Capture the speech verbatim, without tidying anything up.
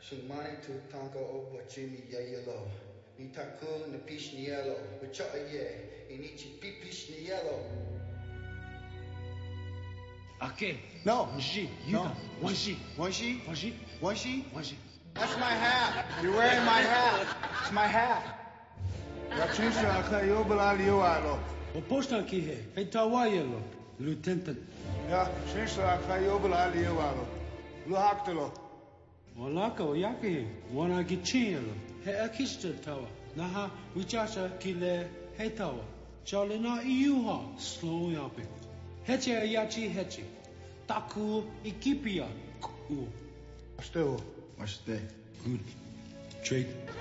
Shumani tu tango o Jimmy Yellow. Nitaku na Pishniello. Which are ye? Inichi Pipishniello. Okay. No. One sheet. No. One sheet. One sheet? One sheet. One sheet? One sheet. That's my hat. You're wearing my hat. It's my hat. Rachinsha Akayobala Liualo. O posta aqui é. Hey Tawayelo. Lieutenant. Yeah, Shinsha Akayobala Liualo. Luhaktelo. Olaka o yake. Wana gichielo. He akista tawa. Naha wichasha kile he tawa. Chalena iuha. Slow yape. Heche yachi heche. Taku ikipia. Ku. Still. What's that? Good. Trade.